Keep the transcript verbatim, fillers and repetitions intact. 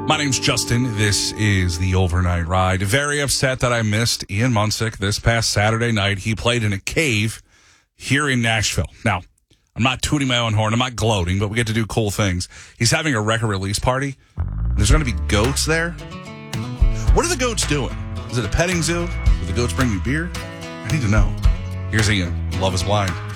My name's Justin. This is the Overnight Ride. Very upset that I missed Ian Munsick this past Saturday night. He played in a cave here in Nashville. Now, I'm not tooting my own horn. I'm not gloating, but we get to do cool things. He's having a record release party. There's going to be goats there. What are the goats doing? Is it a petting zoo? Do the goats bring you beer? I need to know. Here's Ian. Love is Blind.